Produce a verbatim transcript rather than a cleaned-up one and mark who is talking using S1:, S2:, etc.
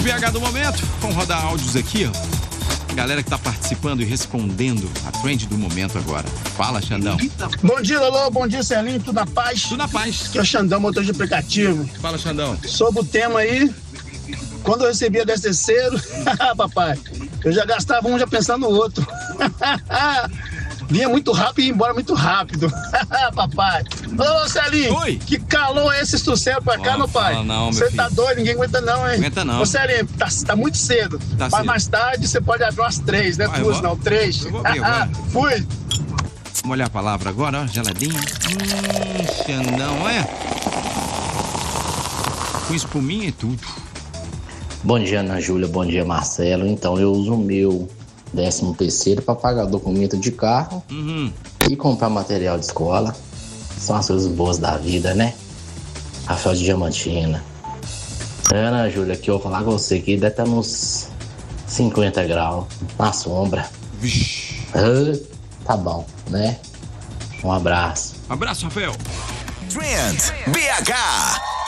S1: B H do momento. Vamos rodar áudios aqui, ó. Galera que tá participando e respondendo a trend do momento agora. Fala, Xandão.
S2: Bom dia, Lolo. Bom dia, Celinho. Tudo na paz?
S1: Tudo na paz.
S2: Aqui é o Xandão, motor de aplicativo.
S1: Fala, Xandão.
S2: Sobre o tema aí, quando eu recebia décimo terceiro, papai, eu já gastava um já pensando no outro. Vinha muito rápido e ia embora muito rápido. Papai. Ô, Celinho.
S1: Oi.
S2: Que calor é esse trouxeram pra cá,
S1: Oh,
S2: meu pai?
S1: fala não, meu
S2: Você tá
S1: filho.
S2: doido, ninguém aguenta não, hein?
S1: Aguenta não.
S2: Ô, Celinho, tá, tá muito cedo.
S1: Tá
S2: Mas
S1: cedo.
S2: mais tarde você pode abrir umas três, né?
S1: Vai,
S2: Duas
S1: eu vou-
S2: não, três.
S1: eu vou abrir agora.
S2: Fui.
S1: Vamos olhar a palavra agora, ó. Geladinha. Hum, Xandão, olha. Com espuminha e tudo.
S3: Bom dia, Ana Júlia. Bom dia, Marcelo. Então, eu uso o meu décimo terceiro para pagar documento de carro
S1: Uhum.
S3: e comprar material de escola. São as coisas boas da vida, né? Rafael de Diamantina. Ana Júlia, aqui eu vou falar com você que deve estar nos cinquenta graus, na sombra.
S1: Vixe.
S3: Ah, tá bom, né? Um abraço.
S1: Abraço, Rafael.
S4: Trend B H.